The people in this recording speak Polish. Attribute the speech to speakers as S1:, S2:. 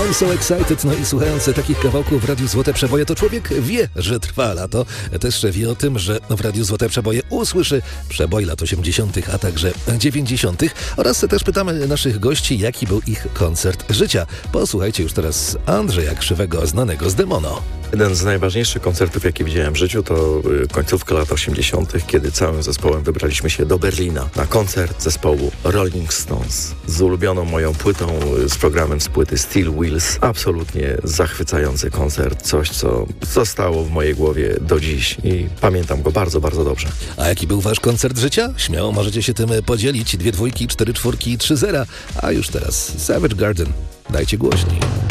S1: I'm so excited. No i słuchając takich kawałków w Radiu Złote Przeboje, to człowiek wie, że trwa lato. Też wie o tym, że w Radiu Złote Przeboje usłyszy przeboj lat 80., a także 90. Oraz też pytamy naszych gości, jaki był ich koncert życia. Posłuchajcie już teraz Andrzeja Krzywego, znanego z Demono.
S2: Jeden z najważniejszych koncertów, jakie widziałem w życiu, to końcówka lat 80., kiedy całym zespołem wybraliśmy się do Berlina na koncert zespołu Rolling Stones z ulubioną moją płytą, z programem z płyty Steel Wheels. Absolutnie zachwycający koncert, coś, co zostało w mojej głowie do dziś i pamiętam go bardzo, bardzo dobrze.
S1: A jaki był wasz koncert życia? Śmiało możecie się tym podzielić. 2 dwójki, 4 czwórki, 3 zera. A już teraz Savage Garden. Dajcie głośniej.